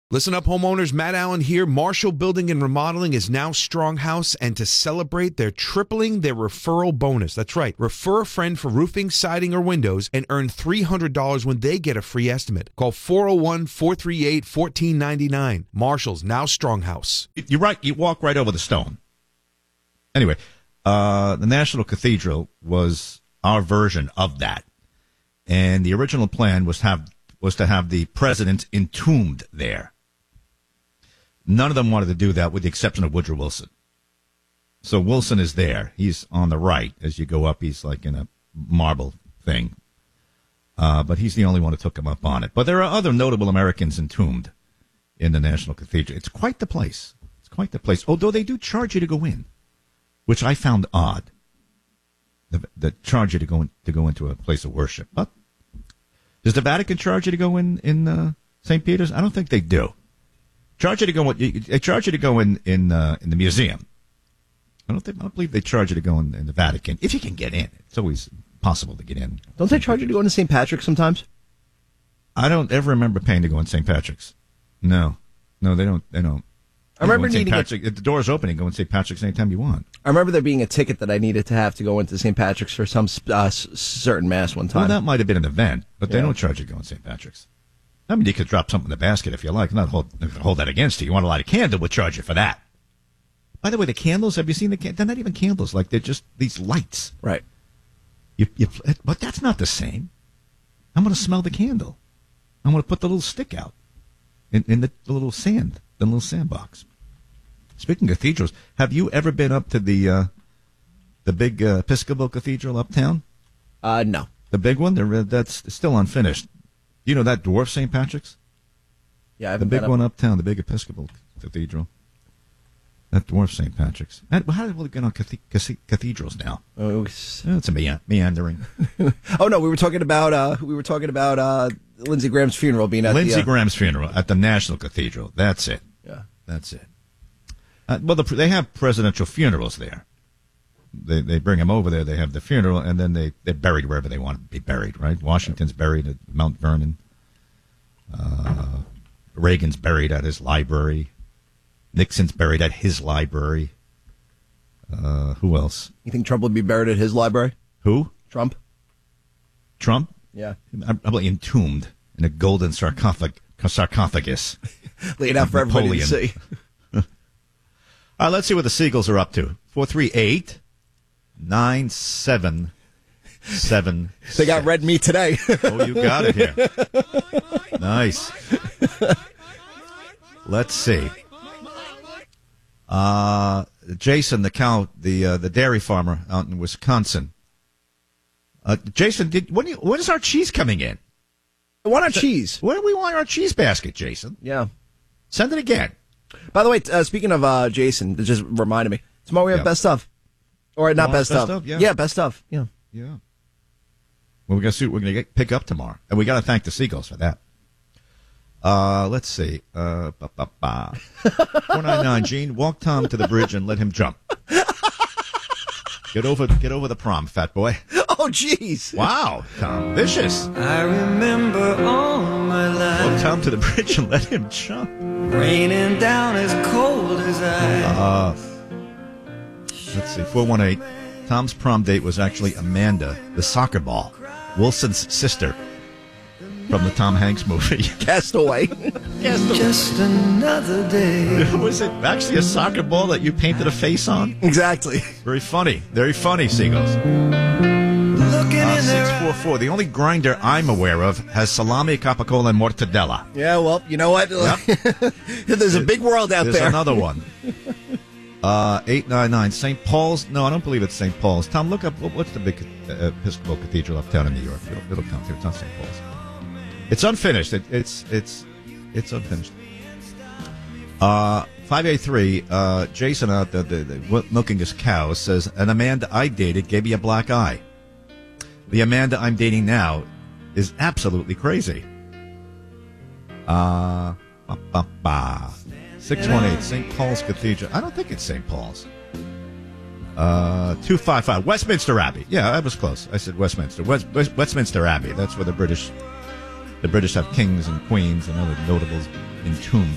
Listen up, homeowners. Matt Allen here. Marshall Building and Remodeling is now Stronghouse, and to celebrate, they're tripling their referral bonus. That's right. Refer a friend for roofing, siding, or windows and earn $300 when they get a free estimate. Call 401-438-1499. Marshall's now Stronghouse. You're right. You walk right over the stone. Anyway, the National Cathedral was our version of that. And the original plan was to have the president entombed there. None of them wanted to do that, with the exception of Woodrow Wilson. So Wilson is there. He's on the right. As you go up, he's like in a marble thing. But he's the only one who took him up on it. But there are other notable Americans entombed in the National Cathedral. It's quite the place. Although they do charge you to go in, which I found odd. The charge you to go into a place of worship. But does the Vatican charge you to go in St. Peter's? I don't think they do. They charge you to go in the museum. I don't believe they charge you to go in the Vatican. If you can get in, it's always possible to get in. Don't they charge you to go into St. Patrick's sometimes? I don't ever remember paying to go in St. Patrick's. No, they don't. I remember needing if the door's open, you go in St. Patrick's anytime you want. I remember there being a ticket that I needed to have to go into St. Patrick's for some certain mass one time. Well, that might have been an event, but they don't charge you to go in St. Patrick's. I mean, you could drop something in the basket if you like. Not hold that against you. You want to light a candle, we'll charge you for that. By the way, the candles, have you seen the candles? They're not even candles. Like, they're just these lights. Right. But that's not the same. I'm going to smell the candle. I'm going to put the little stick out in the little sand, the little sandbox. Speaking of cathedrals, have you ever been up to the big Episcopal Cathedral uptown? No. The big one? That's still unfinished. You know that dwarf St. Patrick's? Yeah, I the haven't big been one uptown, the big Episcopal Cathedral. That dwarf St. Patrick's. How do we get on cathedrals now? It's a meandering. Oh no, we were talking about Lindsey Graham's funeral being at Graham's funeral at the National Cathedral. That's it. Yeah, that's it. Well, they have presidential funerals there. They bring him over there. They have the funeral, and then they're buried wherever they want to be buried. Right? Washington's buried at Mount Vernon. Reagan's buried at his library. Nixon's buried at his library. Who else? You think Trump would be buried at his library? Who? Trump? Yeah. Probably entombed in a golden sarcophagus. Laid out for everybody to see. All right, let's see what the Seagulls are up to. 438-977. They got red meat today. Oh, you got it here. Nice. Let's see. Jason, the cow, the dairy farmer out in Wisconsin. Jason, when is our cheese coming in? I want our cheese. When do we want our cheese basket, Jason? Yeah. Send it again. By the way, speaking of Jason, it just reminded me. Tomorrow we have best of. Or not best of. Yeah, best of. Yeah. Yeah. Well, we're going to see what we're going to pick up tomorrow. And we got to thank the Seagulls for that. Let's see. 499, Gene, walk Tom to the bridge and let him jump. Get over the prom, fat boy. Oh, jeez. Wow, Tom. Vicious. I remember all my life. Walk Tom to the bridge and let him jump. Raining down as cold as ice. Let's see. 418. Tom's prom date was actually Amanda, the soccer ball, Wilson's sister. From the Tom Hanks movie. Castaway. Just another day. Was it actually a soccer ball that you painted a face on? Exactly. Very funny, Seagulls. 644. The only grinder I'm aware of has salami, capicola, and mortadella. Yeah, well, you know what? Yep. There's a big world out there. There's another one. 899. St. Paul's? No, I don't believe it's St. Paul's. Tom, look up, what's the big Episcopal Cathedral uptown in New York? It'll come through. It's not St. Paul's. It's unfinished. It's unfinished. 583. Jason out the milking his cows says, an Amanda I dated gave me a black eye. The Amanda I'm dating now is absolutely crazy. 618. St. Paul's Cathedral. I don't think it's St. Paul's. 255. Westminster Abbey. Yeah, I was close. I said Westminster. Westminster Abbey. That's where the British have kings and queens and other notables entombed.